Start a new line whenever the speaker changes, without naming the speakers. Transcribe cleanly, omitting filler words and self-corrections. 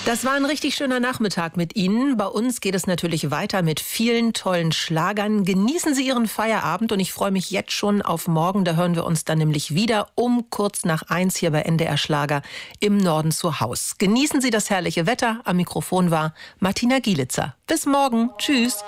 Das war ein richtig schöner Nachmittag mit Ihnen. Bei uns geht es natürlich weiter mit vielen tollen Schlagern. Genießen Sie Ihren Feierabend und ich freue mich jetzt schon auf morgen. Da hören wir uns dann nämlich wieder um kurz nach 1 hier bei NDR Schlager im Norden zu Haus. Genießen Sie das herrliche Wetter. Am Mikrofon war Martina Gielitzer. Bis morgen. Tschüss.